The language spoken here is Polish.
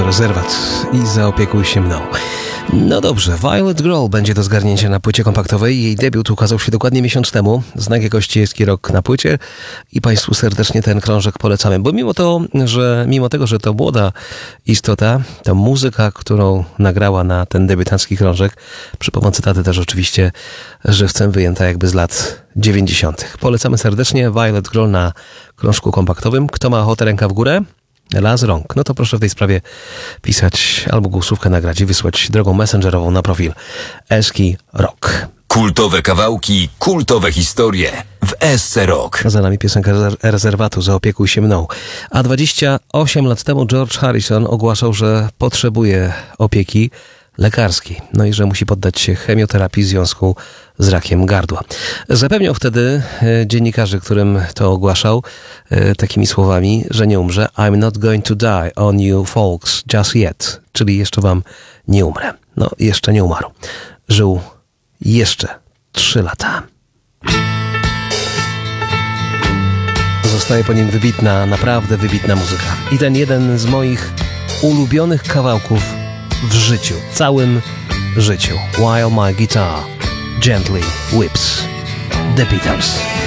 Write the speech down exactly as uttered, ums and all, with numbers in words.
to Rezerwat i Zaopiekuj się mną. No dobrze, Violet Girl będzie do zgarnięcia na płycie kompaktowej. Jej debiut ukazał się dokładnie miesiąc temu. Znak jakości jest rok na płycie i Państwu serdecznie ten krążek polecamy. Bo mimo to, że mimo tego, że to młoda istota, to muzyka, którą nagrała na ten debiutancki krążek, przy pomocy taty też oczywiście żywcem wyjęta jakby z lat dziewięćdziesiątych. Polecamy serdecznie Violet Girl na krążku kompaktowym. Kto ma ochotę, ręka w górę? Las rąk. No to proszę w tej sprawie pisać albo głosówkę nagrać i wysłać drogą messengerową na profil Eski Rock. Kultowe kawałki, kultowe historie w S C Rock. Za nami piosenka Rezerwatu, Zaopiekuj się mną. A dwadzieścia osiem lat temu George Harrison ogłaszał, że potrzebuje opieki lekarskiej. No i że musi poddać się chemioterapii w związku z rakiem gardła. Zapewniał wtedy e, dziennikarzy, którym to ogłaszał, e, takimi słowami, że nie umrze. I'm not going to die on you folks just yet. Czyli jeszcze wam nie umrę. No, jeszcze nie umarł. Żył jeszcze trzy lata. Zostaje po nim wybitna, naprawdę wybitna muzyka. I ten jeden z moich ulubionych kawałków w życiu, całym życiu. While my guitar gently whips the Beatles.